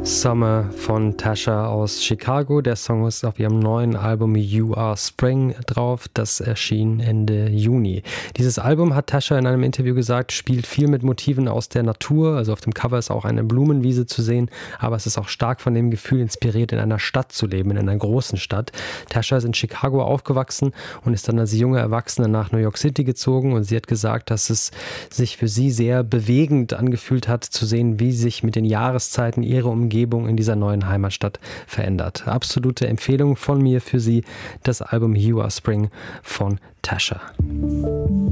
Summer von Tasha aus Chicago. Der Song ist auf ihrem neuen Album You Are Spring drauf. Das erschien Ende Juni. Dieses Album, hat Tasha in einem Interview gesagt, spielt viel mit Motiven aus der Natur. Also auf dem Cover ist auch eine Blumenwiese zu sehen, aber es ist auch stark von dem Gefühl inspiriert, in einer Stadt zu leben, in einer großen Stadt. Tasha ist in Chicago aufgewachsen und ist dann als junge Erwachsene nach New York City gezogen, und sie hat gesagt, dass es sich für sie sehr bewegend angefühlt hat, zu sehen, wie sich mit den Jahreszeiten ihre Umgebung in dieser neuen Heimatstadt verändert. Absolute Empfehlung von mir für Sie, das Album You Are Spring von Tasha.